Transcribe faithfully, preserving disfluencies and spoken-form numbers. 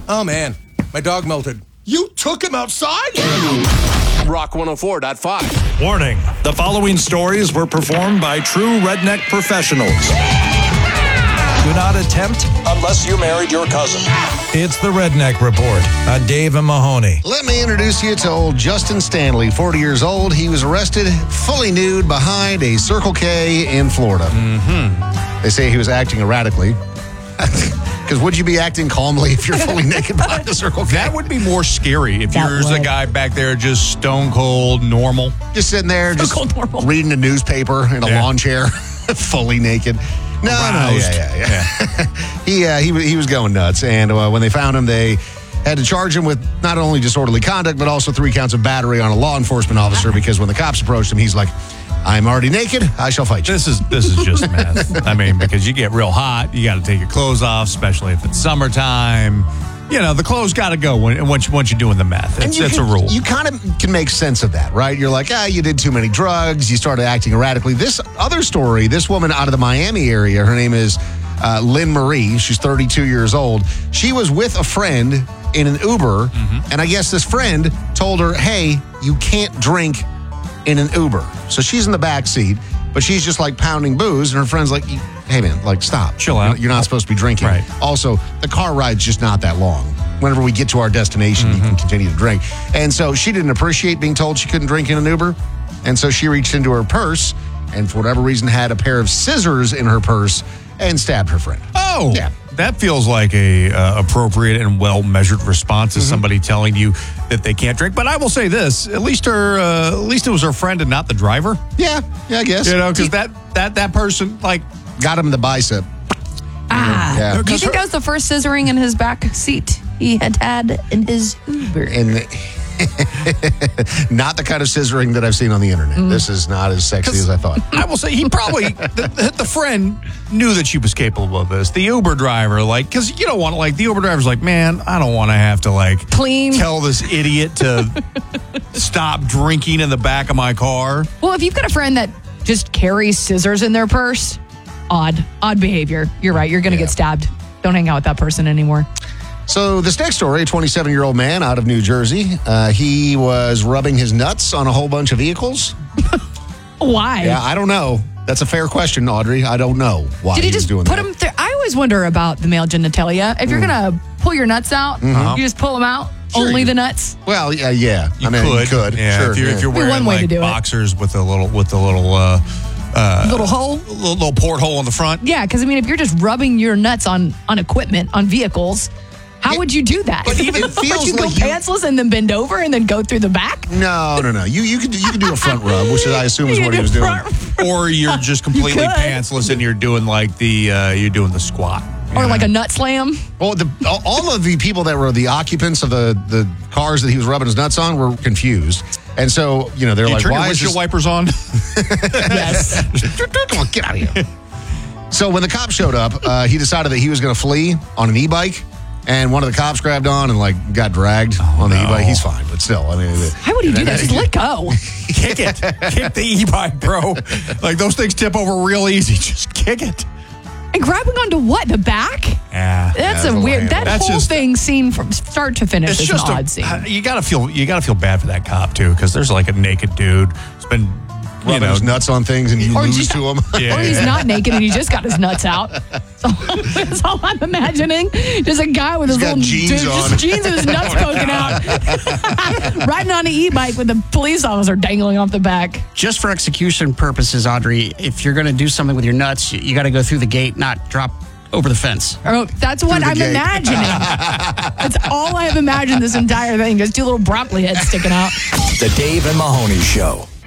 Oh, man. My dog melted. You took him outside? Rock one oh four point five. Warning. The following stories were performed by true redneck professionals. Do not attempt unless you married your cousin. It's the Redneck Report on Dave and Mahoney. Let me introduce you to old Justin Stanley, forty years old. He was arrested fully nude behind a Circle K in Florida. Mm-hmm. They say he was acting erratically. Because would you be acting calmly if you're fully naked behind the Circle K? That would be more scary if That you're the would. guy back there just stone cold normal. Just sitting there, just cold normal. reading a newspaper in a Yeah. lawn chair, fully naked. No, Aroused. no, yeah, yeah, yeah. he, uh, he, wa- he was going nuts. And uh, when they found him, they had to charge him with not only disorderly conduct, but also three counts of battery on a law enforcement officer because when the cops approached him, he's like, I'm already naked. I shall fight you. This is this is just meth. I mean, because you get real hot, you got to take your clothes off, especially if it's summertime. You know, the clothes got to go when, once, once you're doing the meth. And It's, you it's can- a rule. You kind of can make sense of that, right? You're like, ah, you did too many drugs. You started acting erratically. This other story, this woman out of the Miami area, her name is uh, Lynn Marie. She's thirty-two years old. She was with a friend in an Uber, Mm-hmm. and I guess this friend told her, hey, you can't drink in an Uber. So she's in the back seat, but she's just like pounding booze, and her friend's like, hey, man, like, stop. Chill You're- out. You're not supposed to be drinking. Right. Also, the car ride's just not that long. Whenever we get to our destination, you can continue to drink. And so she didn't appreciate being told she couldn't drink in an Uber. And so she reached into her purse and for whatever reason had a pair of scissors in her purse and stabbed her friend. Oh, Yeah. that feels like a uh, appropriate and well-measured response to somebody telling you that they can't drink. But I will say this, at least her, uh, at least it was her friend and not the driver. Yeah, yeah, I guess. You know, because that, that, that person, like, Got him in the bicep. Ah. Yeah. Do you think that was the first scissoring in his back seat he had had in his Uber? And not the kind of scissoring that I've seen on the internet. This is not as sexy as I thought. I will say he probably, the, the friend knew that she was capable of this. The Uber driver, like, because you don't want to, like, the Uber driver's like, man, I don't want to have to, like, Clean. tell this idiot to stop drinking in the back of my car. Well, if you've got a friend that just carries scissors in their purse, odd, odd behavior. You're right. You're going to Yeah. get stabbed. Don't hang out with that person anymore. So this next story, a twenty-seven-year-old man out of New Jersey, uh, he was rubbing his nuts on a whole bunch of vehicles. Why? Yeah, I don't know. That's a fair question, Audrey. I don't know why Did he was just doing put that. them through? I always wonder about the male genitalia. If you're going to pull your nuts out, you just pull them out, Sure only you- the nuts. Well, yeah, yeah. You I mean, could. you could. Yeah, Sure, if you're, yeah. if you're Be wearing, one way to like, do it. boxers with a little, with a little, uh, Little hole? little, little porthole in the front. Yeah, because I mean, if you're just rubbing your nuts on on equipment, on vehicles, how Yeah, would you do that? but even- it Would feels you go like you- pantsless and then bend over and then go through the back? No, no, no. You you could do, you could do a front rub, which I assume is You what he do was doing. front- Or you're just completely could. pantsless and you're doing like the, uh, you're doing the squat. Or you like know? a nut slam? Well, the, all- all of the people that were the occupants of the, the cars that he was rubbing his nuts on were confused. And so, you know, they're You like, turn your why is windshield this... wipers on? Yes. Come on, get out of here. So when the cops showed up, uh, he decided that he was going to flee on an e-bike. And one of the cops grabbed on and, like, got dragged on the no. e-bike. He's fine, but still, I mean... How would he do that? Just let go. Kick it. Kick the e-bike, bro. Like, those things tip over real easy. Just kick it. And grabbing onto what? The back? Yeah. That's that's a a weird. little That That's whole just- thing seen from start to finish It's is just an a, odd scene. uh, you gotta feel you gotta feel bad for that cop too, because there's like a naked dude who's been you Rubbing know his nuts on things and you Or lose just- to him. Yeah. Or he's not naked and he just got his nuts out. So, that's all I'm imagining. Just a guy with his got little jeans dude, on. just jeans and his nuts poking out, riding on an e-bike with a police officer dangling off the back. Just for execution purposes, Audrey, if you're going to do something with your nuts, you, you got to go through the gate, not drop over the fence. Oh, that's what the I'm gate. imagining. That's all I have imagined this entire thing. Just two little broccoli heads sticking out. The Dave and Mahoney Show.